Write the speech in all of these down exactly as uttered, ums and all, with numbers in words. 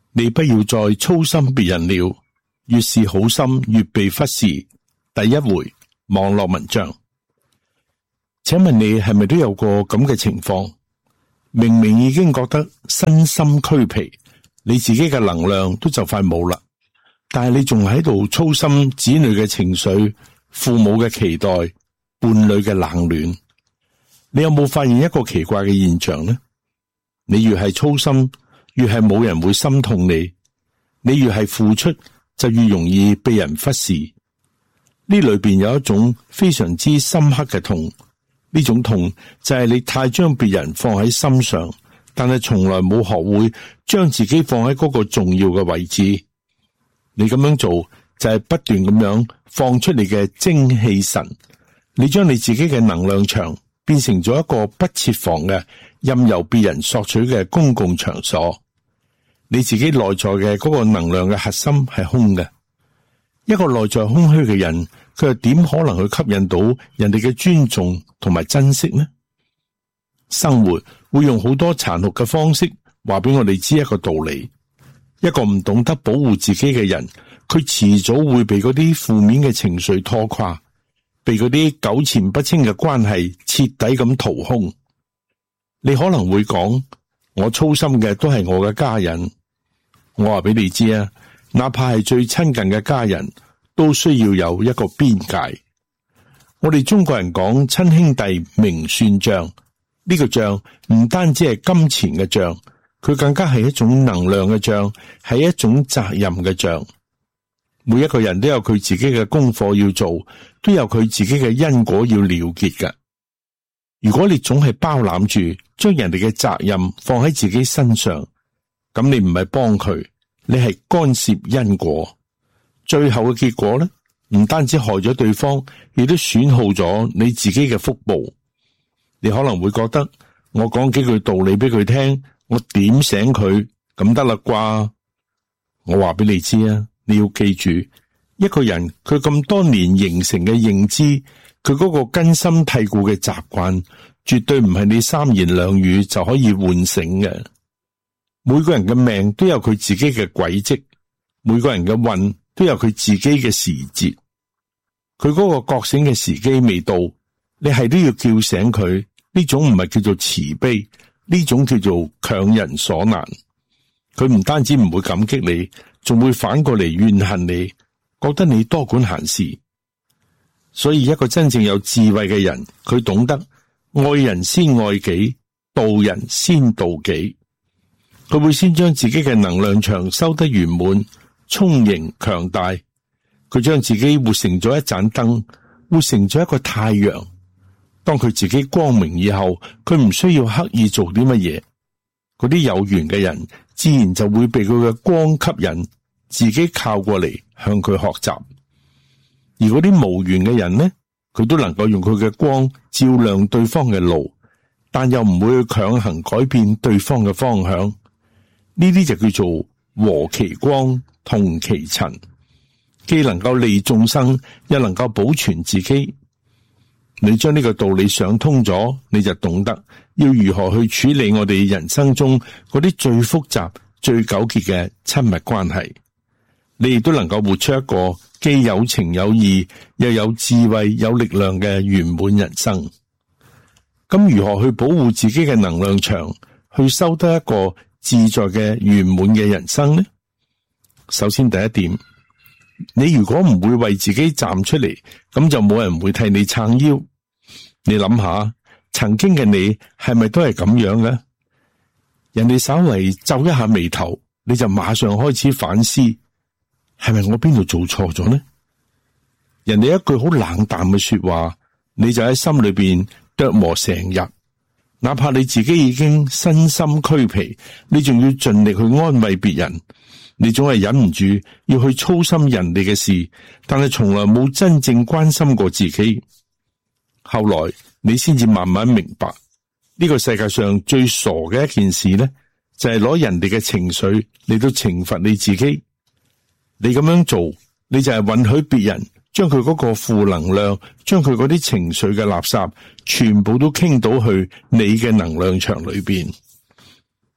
你不要再操心別人了，越是好心越被忽視。第一回網絡文章。請問你係咪都有過咁嘅情況？明明已經覺得身心俱疲，你自己嘅能量都就快冇啦，但係你仲喺度操心子女嘅情緒、父母嘅期待、伴侶嘅冷暖。你有冇發現一個奇怪嘅現象呢？你越係操心，越係冇人會心痛你；你越係付出，就越容易被人忽視。呢裏邊有一種非常之深刻嘅痛，呢種痛就係你太將別人放喺心上，但係從來冇學會將自己放喺嗰個重要嘅位置。你咁樣做就係不斷咁樣放出你嘅精氣神，你將你自己嘅能量場變成咗一個不設防嘅任由別人索取嘅公共場所。你自己內在嘅嗰個能量嘅核心係空嘅。一個內在空虛嘅人，佢又點可能去吸引到人哋嘅尊重同埋珍惜呢？生活會用好多殘酷嘅方式話俾我哋知一個道理：一個唔懂得保護自己嘅人，佢遲早會被嗰啲負面嘅情緒拖垮，被嗰啲糾纏不清嘅關係徹底咁掏空。你可能會講：我操心嘅都係我嘅家人。我話俾你知啊，哪怕係最親近嘅家人，都需要有一個邊界。我哋中國人講親兄弟明算賬，呢個賬唔單止係金錢嘅賬，佢更加係一種能量嘅賬，係一種責任嘅賬。每一個人都有佢自己嘅功課要做，都有佢自己嘅因果要了結嘅。如果你總係包攬住將人哋嘅責任放喺自己身上，咁你唔係幫佢，你係干涉因果。最後嘅結果咧，唔單止害咗對方，亦都損耗咗你自己嘅福報。你可能會覺得我講幾句道理俾佢聽，我點醒佢咁得啦啩？我話俾你知啊，你要記住，一個人佢咁多年形成嘅認知，佢嗰個根深蒂固嘅習慣，絕對唔係你三言兩語就可以喚醒嘅。每個人嘅命都有佢自己嘅軌跡，每個人嘅運都有佢自己嘅時節。佢嗰個覺醒嘅時機未到，你係都要叫醒佢。呢種唔係叫做慈悲，呢種叫做強人所難。佢唔單止唔會感激你，仲會反過嚟怨恨你，覺得你多管閒事。所以一個真正有智慧嘅人，佢懂得愛人先愛己，度人先度己。佢會先將自己嘅能量場收得圓滿、充盈、強大。佢將自己活成咗一盞燈，活成咗一個太陽。當佢自己光明以後，佢唔需要刻意做啲乜嘢。嗰啲有緣嘅人，自然就會被佢嘅光吸引，自己靠過嚟向佢學習。而嗰啲無緣嘅人呢，佢都能夠用佢嘅光照亮對方嘅路，但又唔會去強行改變對方嘅方向。呢啲就叫做和其光，同其塵，既能夠利眾生，又能夠保存自己。你將呢個道理想通咗，你就懂得要如何去處理我哋人生中嗰啲最複雜、最糾結嘅親密關係。你亦都能夠活出一個既有情有義，又有智慧、有力量嘅圓滿人生。咁如何去保護自己嘅能量場，去收得一個自在嘅圓滿嘅人生呢？首先第一點，你如果唔會為自己站出嚟，咁就冇人會替你撐腰。你諗下，曾經嘅你係咪都係咁樣嘅？人哋稍微皺一下眉頭，你就馬上開始反思，係咪我邊度做錯咗呢？人哋一句好冷淡嘅說話，你就喺心裏邊琢磨成日。哪怕你自己已經身心俱疲，你仲要盡力去安慰別人，你總係忍唔住要去操心人哋嘅事，但係從來冇真正關心過自己。後來你先至慢慢明白，呢個世界上最傻嘅一件事呢，就係攞人哋嘅情緒嚟到懲罰你自己。你咁樣做，你就係允許別人將佢嗰個負能量，將佢嗰啲情緒嘅垃圾，全部都傾倒去你嘅能量場裏邊。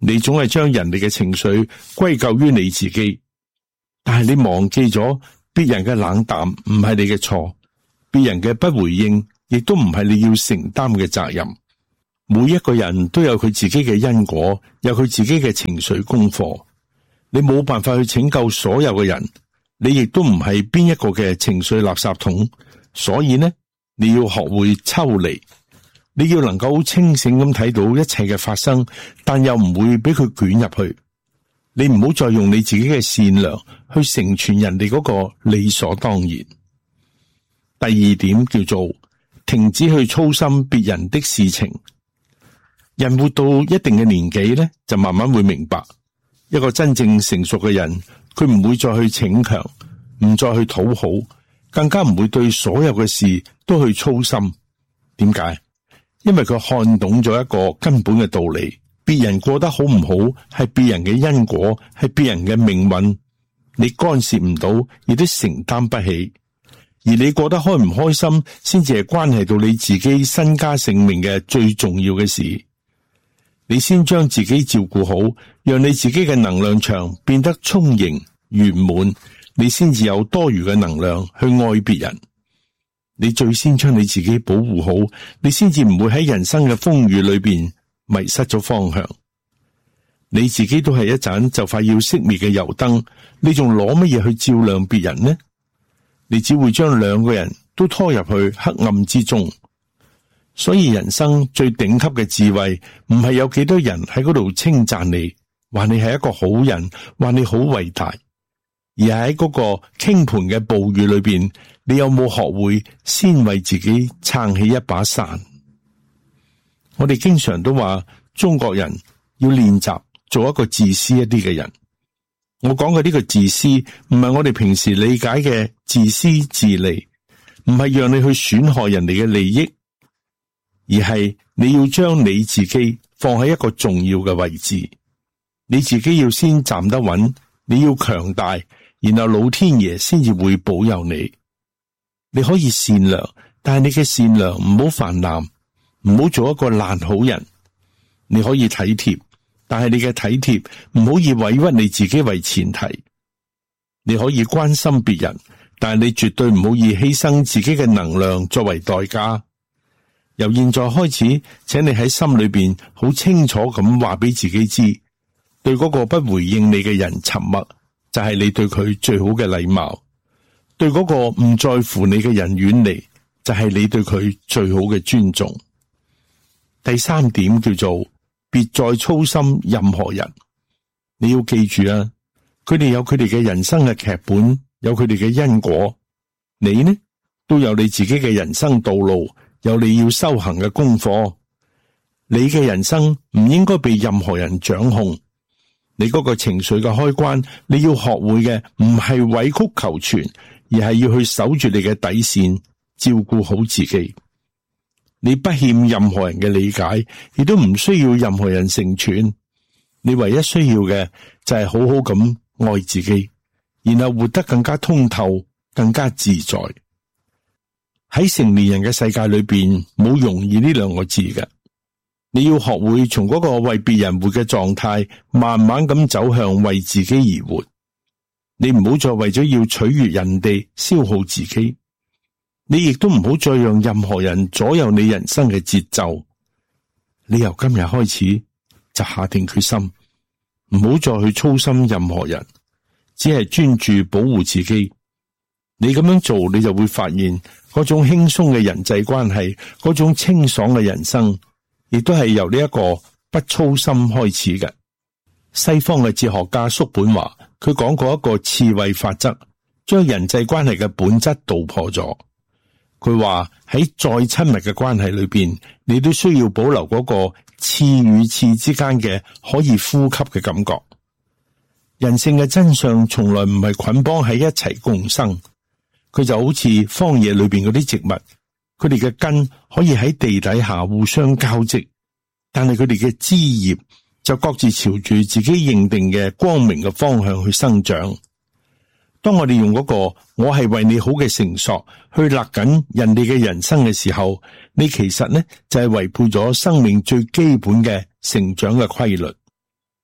你總係將人哋嘅情緒歸咎於你自己，但係你忘記咗別人嘅冷淡唔係你嘅錯，別人嘅不回應亦都唔係你要承擔嘅責任。每一個人都有佢自己嘅因果，有佢自己嘅情緒功課。你冇辦法去拯救所有嘅人，你亦都唔係邊一個嘅情緒垃圾桶。所以呢，你要學會抽離，你要能夠清醒咁睇到一切嘅發生，但又唔會俾佢捲入去。你唔好再用你自己嘅善良去成全人哋嗰個理所當然。第二點叫做停止去操心別人的事情。人活到一定嘅年紀咧，就慢慢會明白，一個真正成熟嘅人，佢唔會再去逞強，唔再去討好，更加唔會對所有嘅事都去操心。點解？因為佢看懂咗一個根本嘅道理，別人過得好唔好係別人嘅因果，係別人嘅命運，你干涉唔到，亦都承擔不起。而你過得開唔開心，先至係關係到你自己身家性命嘅最重要嘅事。你先將自己照顧好，讓你自己嘅能量場變得充盈圓滿，你先至有多餘嘅能量去愛別人。你最先將你自己保護好，你先至唔會喺人生嘅風雨裏邊迷失咗方向。你自己都係一盞就快要熄滅嘅油燈，你仲攞乜嘢去照亮別人呢？你只會將兩個人都拖入去黑暗之中。所以人生最頂級嘅智慧，唔係有幾多人喺嗰度稱讚你，話你係一個好人，話你好偉大，而係喺嗰個傾盆嘅暴雨裏邊，你有冇學會先為自己撐起一把傘？我哋經常都話中國人要練習做一個自私一啲嘅人。我講嘅呢個自私，唔係我哋平時理解嘅自私自利，唔係讓你去損害人哋嘅利益，而係你要將你自己放喺一個重要嘅位置，你自己要先站得穩，你要強大，然後老天爺先至會保佑你。你可以善良，但係你嘅善良唔好泛濫，唔好做一個爛好人。你可以體貼，但係你嘅體貼唔好以委屈你自己為前提。你可以關心別人，但係你絕對唔好以犧牲自己嘅能量作為代價。由現在開始，請你喺心裏邊好清楚咁話俾自己知，對嗰個不回應你嘅人沉默，就係你對佢最好嘅禮貌；對嗰個唔在乎你嘅人遠離，就係你對佢最好嘅尊重。第三點叫做別再操心任何人。你要記住啊，佢哋有佢哋嘅人生嘅劇本，有佢哋嘅因果。你呢，都有你自己嘅人生道路，有你要修行嘅功課。你嘅人生唔應該被任何人掌控。你嗰個情緒嘅開關，你要學會嘅唔係委曲求全，而係要去守住你嘅底線，照顧好自己。你不欠任何人嘅理解，亦都唔需要任何人成全。你唯一需要嘅就係好好咁愛自己，然後活得更加通透，更加自在。喺成年人嘅世界裏邊，冇容易呢兩個字嘅。你要學會從嗰個為別人活嘅狀態，慢慢咁走向為自己而活。你唔好再為咗要取悅人哋消耗自己，你亦都唔好再讓任何人左右你人生嘅節奏。你由今日開始就下定決心，唔好再去操心任何人，只係專注保護自己。你咁樣做，你就會發現嗰種輕鬆嘅人際關係，嗰種清爽嘅人生，亦都係由呢一個不操心開始嘅。西方嘅哲學家叔本華，佢講過一個刺蝟法則，將人際關係嘅本質道破咗。佢話喺再親密嘅關係裏邊，你都需要保留嗰個刺與刺之間嘅可以呼吸嘅感覺。人性嘅真相從來唔係捆綁喺一齊共生，佢就好似荒野裏邊嗰啲植物，佢哋嘅根可以喺地底下互相交織，但係佢哋嘅枝葉就各自朝住自己認定嘅光明嘅方向去生長。當我哋用嗰個我係為你好嘅繩索去勒緊人哋嘅人生嘅時候，你其實呢就係違背咗生命最基本嘅成長嘅規律。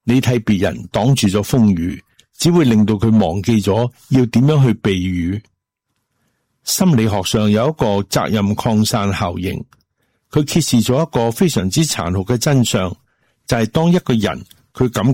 你替別人擋住咗風雨，只會令到佢忘記咗要點樣去避雨。心理學上有一個責任擴散效應，佢揭示咗一個非常之殘酷嘅真相，就係當一個人佢感